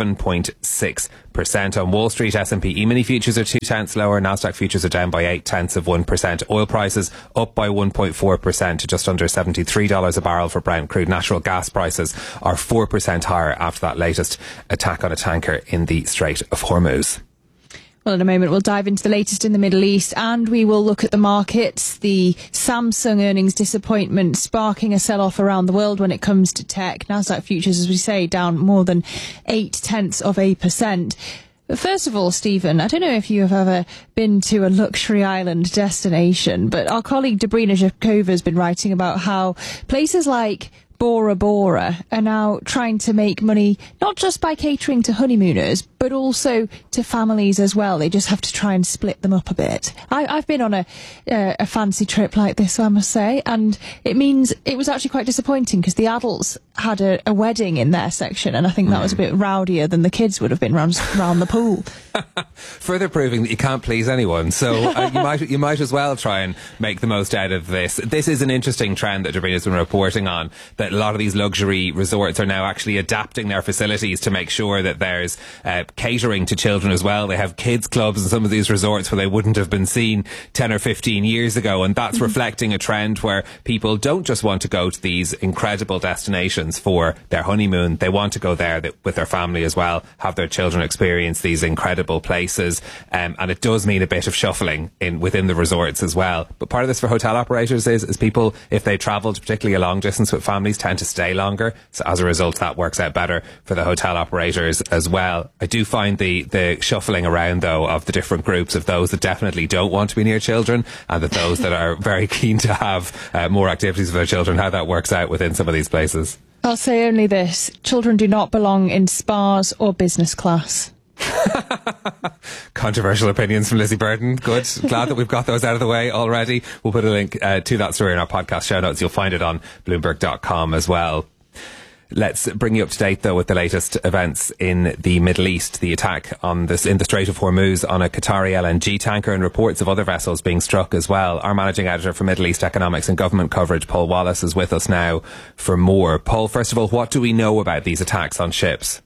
7.6%. On Wall Street, S&P E-mini futures are 0.2 lower. Nasdaq futures are down by 0.8%. Oil prices up by 1.4% to just under $73 a barrel for Brent crude. Natural gas prices are 4% higher after that latest attack on a tanker in the Strait of Hormuz. Well, in a moment, we'll dive into the latest in the Middle East and we will look at the markets. The Samsung earnings disappointment sparking a sell-off around the world when it comes to tech. Nasdaq futures, as we say, down more than 0.8%. But first of all, Stephen, I don't know if you have ever been to a luxury island destination, but our colleague Dobrina Zhevkova has been writing about how places like Bora Bora are now trying to make money not just by catering to honeymooners, but also to families as well. They just have to try and split them up a bit. I've been on a fancy trip like this, I must say, and it means it was actually quite disappointing because the adults had a wedding in their section, and I think that was a bit rowdier than the kids would have been round the pool. Further proving that you can't please anyone. So you might as well try and make the most out of this. This is an interesting trend that Dobrina's been reporting on, that a lot of these luxury resorts are now actually adapting their facilities to make sure that there's catering to children as well. They have kids clubs in some of these resorts where they wouldn't have been seen 10 or 15 years ago, and that's reflecting a trend where people don't just want to go to these incredible destinations for their honeymoon. They want to go there with their family as well, have their children experience these incredible places, and it does mean a bit of shuffling within the resorts as well. But part of this for hotel operators is people, if they travelled particularly a long distance with families, tend to stay longer. So as a result, that works out better for the hotel operators as well. I do find the shuffling around, though, of the different groups of those that definitely don't want to be near children and that those that are very keen to have more activities for their children, how that works out within some of these places. I'll say only this: children do not belong in spas or business class. Controversial opinions from Lizzie Burton. Good. Glad that we've got those out of the way already. We'll put a link to that story in our podcast show notes. You'll find it on Bloomberg.com as well. Let's bring you up to date, though, with the latest events in the Middle East. The attack in the Strait of Hormuz on a Qatari LNG tanker and reports of other vessels being struck as well. Our managing editor for Middle East Economics and Government Coverage, Paul Wallace, is with us now for more. Paul, first of all, what do we know about these attacks on ships?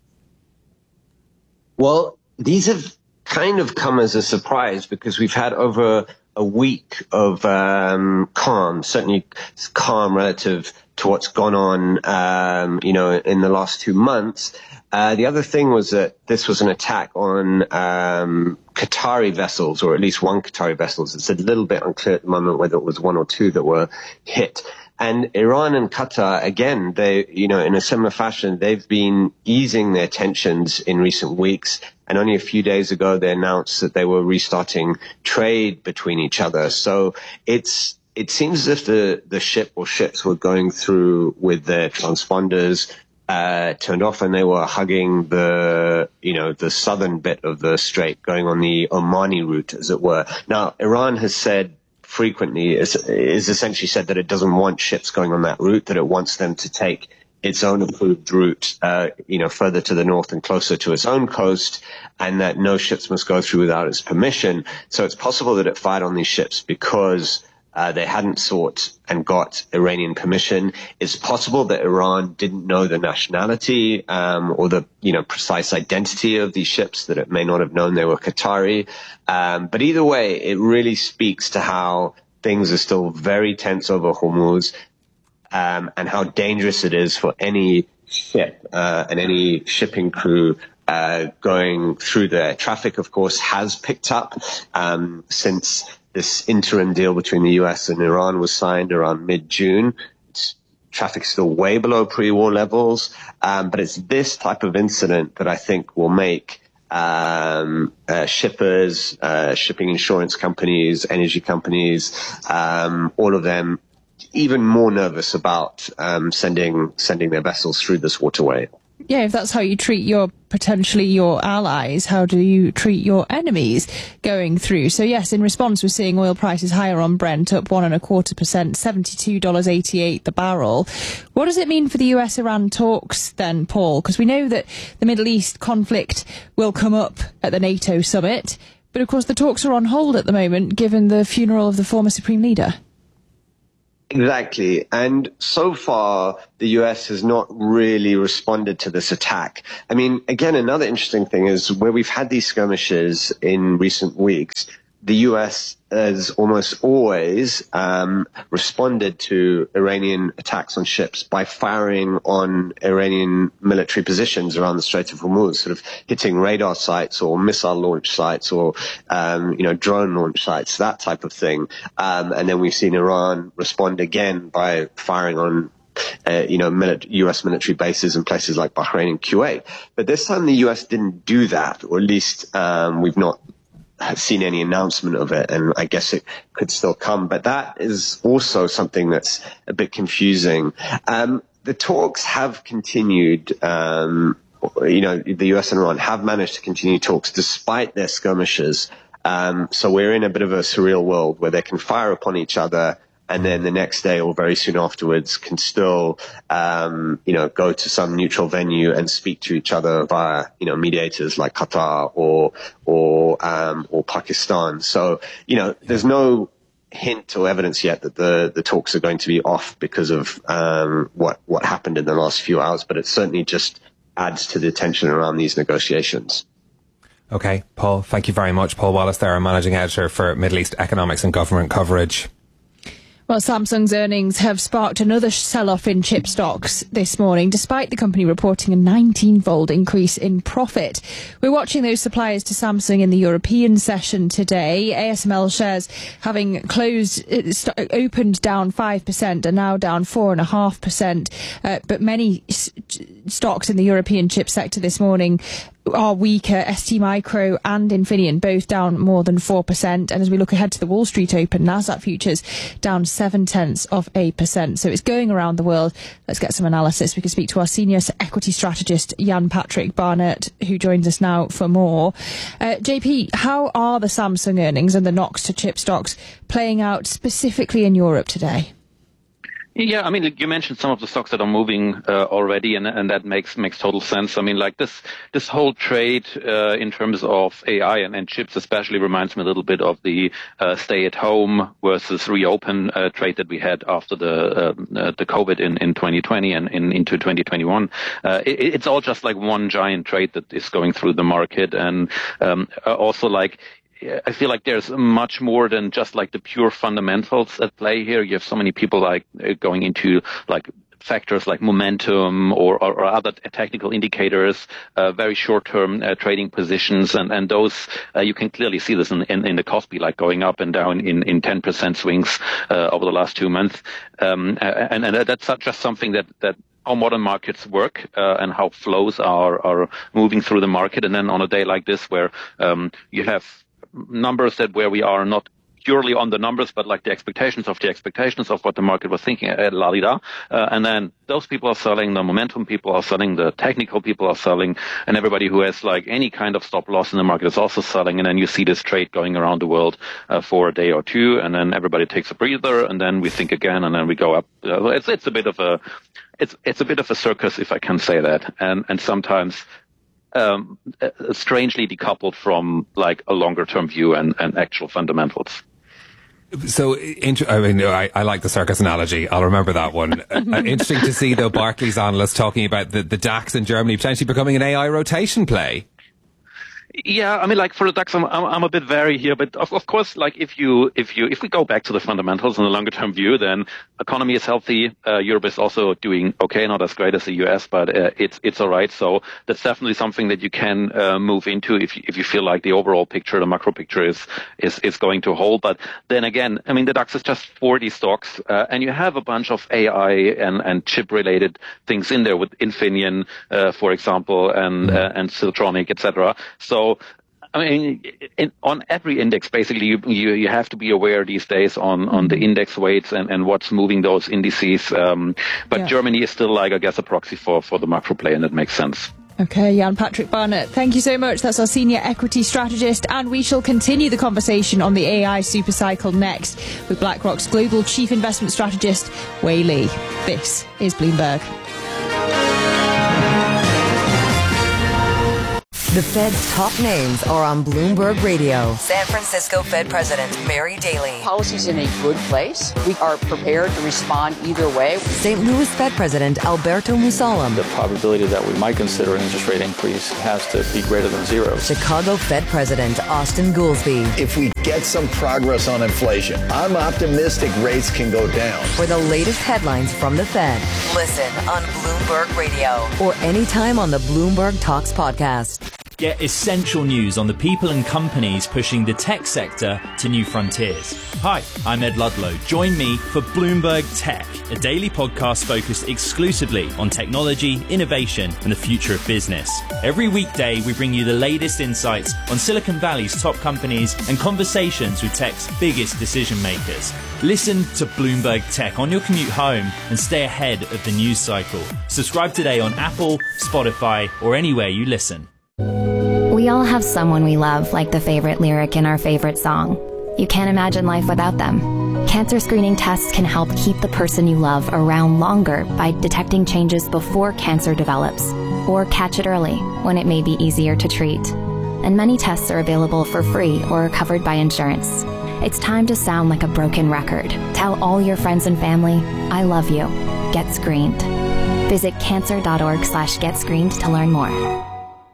Well, these have kind of come as a surprise because we've had over a week of calm, certainly calm relative to what's gone on, in the last 2 months. The other thing was that this was an attack on Qatari vessels, or at least one Qatari vessel. It's a little bit unclear at the moment whether it was one or two that were hit. And Iran and Qatar, again, they, in a similar fashion, they've been easing their tensions in recent weeks. And only a few days ago, they announced that they were restarting trade between each other. So it seems as if the ship or ships were going through with their transponders turned off, and they were hugging the southern bit of the strait, going on the Omani route, as it were. Now, Iran has said frequently, is essentially said that it doesn't want ships going on that route, that it wants them to take its own approved route, further to the north and closer to its own coast, and that no ships must go through without its permission. So it's possible that it fired on these ships because they hadn't sought and got Iranian permission. It's possible that Iran didn't know the nationality or the precise identity of these ships, that it may not have known they were Qatari. But either way, it really speaks to how things are still very tense over Hormuz, and how dangerous it is for any ship and any shipping crew going through there. Traffic, of course, has picked up since this interim deal between the US and Iran was signed around mid-June. Traffic's still way below pre-war levels, but it's this type of incident that I think will make shippers, shipping insurance companies, energy companies, all of them even more nervous about sending their vessels through this waterway. Yeah, if that's how you treat potentially your allies, how do you treat your enemies going through? So yes, in response, we're seeing oil prices higher on Brent, up 1.25%, $72.88 the barrel. What does it mean for the US-Iran talks then, Paul? Because we know that the Middle East conflict will come up at the NATO summit, but of course the talks are on hold at the moment, given the funeral of the former Supreme Leader. Exactly. And so far, the US has not really responded to this attack. I mean, again, another interesting thing is where we've had these skirmishes in recent weeks, the US has almost always responded to Iranian attacks on ships by firing on Iranian military positions around the Strait of Hormuz, sort of hitting radar sites or missile launch sites or, drone launch sites, that type of thing. And then we've seen Iran respond again by firing on US military bases in places like Bahrain and Kuwait. But this time the US didn't do that, or at least we've not have seen any announcement of it, and I guess it could still come. But that is also something that's a bit confusing. The talks have continued. The US and Iran have managed to continue talks despite their skirmishes. So we're in a bit of a surreal world where they can fire upon each other, and then the next day or very soon afterwards can still, go to some neutral venue and speak to each other via, mediators like Qatar or Pakistan. So, there's no hint or evidence yet that the talks are going to be off because of what happened in the last few hours, but it certainly just adds to the tension around these negotiations. Okay, Paul, thank you very much. Paul Wallace there, our Managing Editor for Middle East Economics and Government Coverage. Well, Samsung's earnings have sparked another sell-off in chip stocks this morning, despite the company reporting a 19-fold increase in profit. We're watching those suppliers to Samsung in the European session today. ASML shares having opened down 5% are now down 4.5%. But many stocks in the European chip sector this morning are weaker. STMicro and Infineon both down more than 4%. And as we look ahead to the Wall Street Open, Nasdaq futures down 0.7%. So it's going around the world. Let's get some analysis. We can speak to our senior equity strategist, Jan Patrick Barnett, who joins us now for more. JP, how are the Samsung earnings and the knocks to chip stocks playing out specifically in Europe today? Yeah, I mean, you mentioned some of the stocks that are moving already, and that makes total sense. I mean, like this whole trade in terms of AI and chips especially reminds me a little bit of the stay-at-home versus reopen trade that we had after the COVID in 2020 and into 2021. It's all just like one giant trade that is going through the market, and also like, I feel like there's much more than just like the pure fundamentals at play here. You have so many people like going into like factors like momentum or other technical indicators, very short-term trading positions, and those you can clearly see this in the Kospi, like going up and down in 10% swings over the last 2 months, and that's just something that how modern markets work and how flows are moving through the market. And then on a day like this where you have numbers that where we are not purely on the numbers, but like the expectations of what the market was thinking, and then those people are selling, the momentum people are selling, the technical people are selling, and everybody who has like any kind of stop loss in the market is also selling. And then you see this trade going around the world for a day or two, and then everybody takes a breather, and then we think again, and then we go up. It's a bit of a circus, if I can say that, and sometimes strangely decoupled from like a longer term view and actual fundamentals. So, I like the circus analogy. I'll remember that one. Interesting to see, though, Barclays analysts talking about the DAX in Germany potentially becoming an AI rotation play. Yeah, I mean, like for the DAX, I'm a bit wary here, but of course, like if we go back to the fundamentals in the longer term view, then economy is healthy. Europe is also doing okay, not as great as the US, but it's all right. So that's definitely something that you can move into if you feel like the overall picture, the macro picture is going to hold. But then again, I mean, the DAX is just 40 stocks, and you have a bunch of AI and chip related things in there with Infineon, for example, and Siltronic, etc. So, I mean, on every index, basically, you have to be aware these days on the index weights and what's moving those indices. But Germany is still, like, I guess, a proxy for the macro play, and it makes sense. Okay, Jan Patrick Barnett, thank you so much. That's our senior equity strategist, and we shall continue the conversation on the AI supercycle next with BlackRock's global chief investment strategist, Wei Li. This is Bloomberg. The Fed's top names are on Bloomberg Radio. San Francisco Fed President Mary Daly. Policy's in a good place. We are prepared to respond either way. St. Louis Fed President Alberto Musalem. The probability that we might consider an interest rate increase has to be greater than zero. Chicago Fed President Austin Goolsbee. If we get some progress on inflation, I'm optimistic rates can go down. For the latest headlines from the Fed, listen on Bloomberg Radio or anytime on the Bloomberg Talks podcast. Get essential news on the people and companies pushing the tech sector to new frontiers. Hi, I'm Ed Ludlow. Join me for Bloomberg Tech, a daily podcast focused exclusively on technology, innovation, and the future of business. Every weekday, we bring you the latest insights on Silicon Valley's top companies and conversations with tech's biggest decision makers. Listen to Bloomberg Tech on your commute home and stay ahead of the news cycle. Subscribe today on Apple, Spotify, or anywhere you listen. We all have someone we love, like the favorite lyric in our favorite song. You can't imagine life without them. Cancer screening tests can help keep the person you love around longer by detecting changes before cancer develops, or catch it early when it may be easier to treat. And many tests are available for free or are covered by insurance. It's time to sound like a broken record. Tell all your friends and family, I love you. Get screened. Visit cancer.org/getscreened to learn more.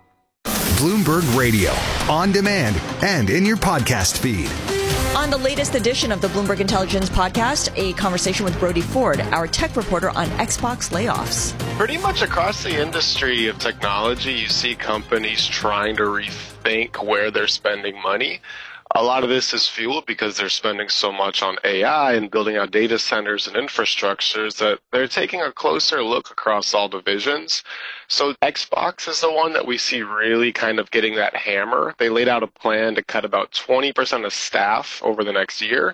Bloomberg Radio, on demand and in your podcast feed. On the latest edition of the Bloomberg Intelligence podcast, a conversation with Brody Ford, our tech reporter on Xbox layoffs. Pretty much across the industry of technology, you see companies trying to rethink where they're spending money. A lot of this is fueled because they're spending so much on AI and building out data centers and infrastructures that they're taking a closer look across all divisions. So Xbox is the one that we see really kind of getting that hammer. They laid out a plan to cut about 20% of staff over the next year.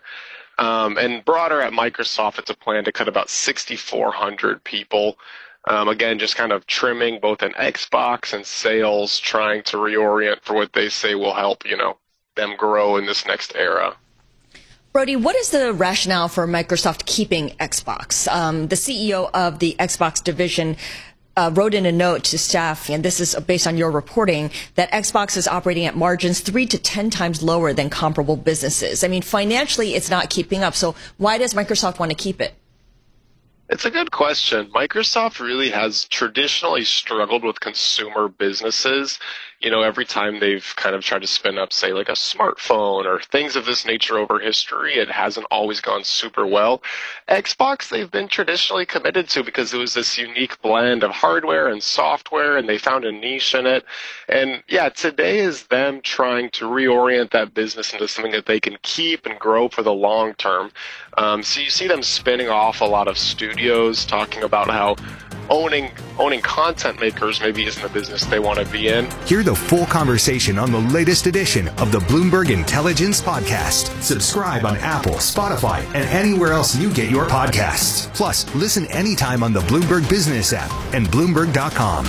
And broader at Microsoft, it's a plan to cut about 6,400 people. Again, just kind of trimming both in Xbox and sales, trying to reorient for what they say will help, them grow in this next era. Brody, what is the rationale for Microsoft keeping Xbox? The CEO of the Xbox division wrote in a note to staff, and this is based on your reporting, that Xbox is operating at margins 3 to 10 times lower than comparable businesses. I mean, financially, it's not keeping up. So why does Microsoft want to keep it? It's a good question. Microsoft really has traditionally struggled with consumer businesses. Every time they've kind of tried to spin up, say, like a smartphone or things of this nature over history, it hasn't always gone super well. Xbox, they've been traditionally committed to because it was this unique blend of hardware and software, and they found a niche in it. And yeah, today is them trying to reorient that business into something that they can keep and grow for the long term. So you see them spinning off a lot of studios, talking about how owning content makers maybe isn't a business they want to be in. Hear the full conversation on the latest edition of the Bloomberg Intelligence Podcast. Subscribe on Apple, Spotify, and anywhere else you get your podcasts. Plus, listen anytime on the Bloomberg Business app and Bloomberg.com.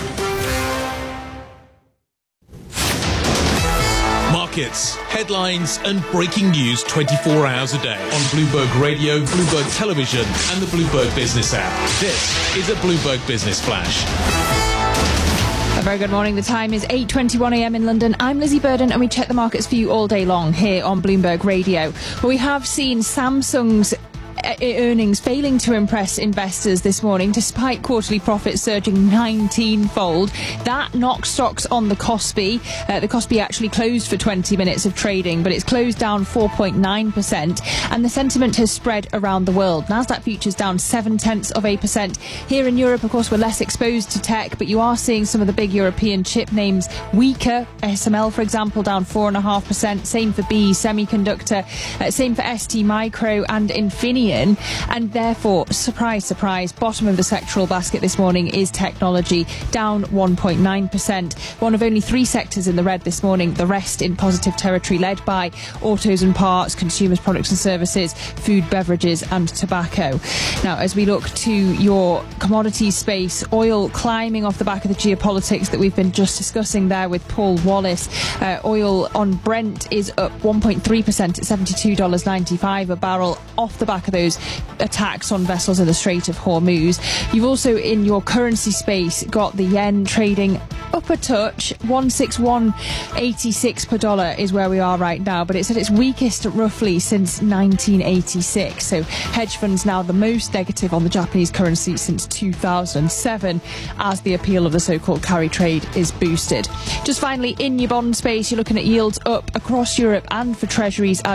Markets, headlines, and breaking news 24 hours a day on Bloomberg Radio, Bloomberg Television, and the Bloomberg Business app. This is a Bloomberg Business Flash. A very good morning. The time is 8:21 a.m. in London. I'm Lizzie Burden, and we check the markets for you all day long here on Bloomberg Radio. Well, we have seen Samsung's earnings failing to impress investors this morning, despite quarterly profits surging 19-fold. That knocked stocks on the Kospi. The Kospi actually closed for 20 minutes of trading, but it's closed down 4.9%, and the sentiment has spread around the world. Nasdaq futures down 0.7%. Here in Europe, of course, we're less exposed to tech, but you are seeing some of the big European chip names weaker. SML, for example, down 4.5%. Same for BE Semiconductor. Same for ST Micro and Infineon. And therefore, surprise, surprise, bottom of the sectoral basket this morning is technology, down 1.9%. One of only 3 sectors in the red this morning, the rest in positive territory, led by autos and parts, consumers, products and services, food, beverages and tobacco. Now, as we look to your commodities space, oil climbing off the back of the geopolitics that we've been just discussing there with Paul Wallace. Oil on Brent is up 1.3% at $72.95 a barrel off the back of those attacks on vessels in the Strait of Hormuz. You've also, in your currency space, got the yen trading up a touch. 161.86 per dollar is where we are right now, but it's at its weakest roughly since 1986. So hedge funds now the most negative on the Japanese currency since 2007, as the appeal of the so-called carry trade is boosted. Just finally, in your bond space, you're looking at yields up across Europe and for treasuries.